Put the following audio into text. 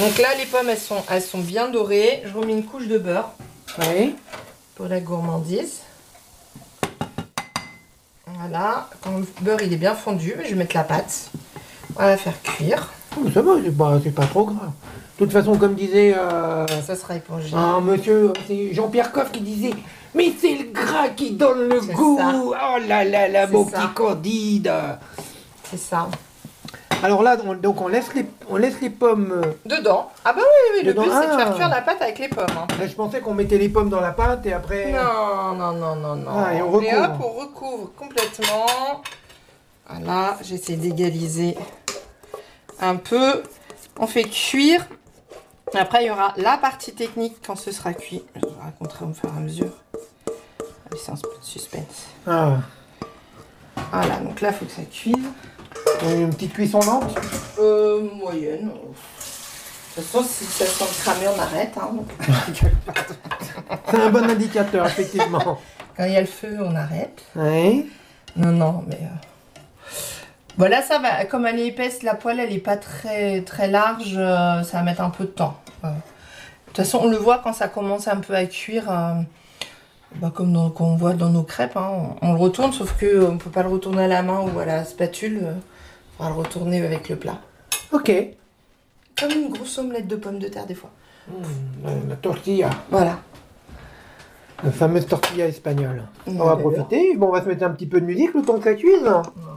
Donc là, les pommes, elles sont bien dorées. Je remets une couche de beurre. Oui. Pour la gourmandise. Voilà. Quand le beurre il est bien fondu, je vais mettre la pâte. On va la faire cuire. Oh, ça va, c'est pas trop grave. De toute façon, comme disait Ça sera épongé. un monsieur, c'est Jean-Pierre Coff qui disait mais c'est le gras qui donne le C'est goût. ça. Oh là là là, C'est mon ça. petit Candide. C'est ça. Alors là, donc on laisse les pommes. Dedans. Ah bah oui, le Dedans. but c'est de faire Ah. cuire la pâte avec les pommes. Hein. Là, je pensais qu'on mettait les pommes dans la pâte et après. Non. Ah, et on Et recouvre. hop, on recouvre complètement. Voilà, j'essaie d'égaliser un peu. On fait cuire. Après, il y aura la partie technique quand ce sera cuit. Je vous raconterai au fur et à mesure. Laissez un peu de suspense. Ah, Voilà, donc là, il faut que ça cuise. une petite cuisson lente. Moyenne. De toute façon, si ça sent cramer, on arrête. Hein, donc. C'est un bon indicateur, effectivement. Quand il y a le feu, on arrête. Oui. Non, mais... Voilà, ça va. Comme elle est épaisse, la poêle, elle est pas très large. Ça va mettre un peu de temps. De toute façon, on le voit quand ça commence un peu à cuire. Comme qu'on voit dans nos crêpes. Hein. On le retourne, sauf qu'on ne peut pas le retourner à la main ou à la spatule. On va le retourner avec le plat. Ok. Comme une grosse omelette de pommes de terre, des fois. La tortilla. Voilà. La fameuse tortilla espagnole. Mmh, On va d'ailleurs. profiter. Bon, on va se mettre un petit peu de musique le temps que ça cuise.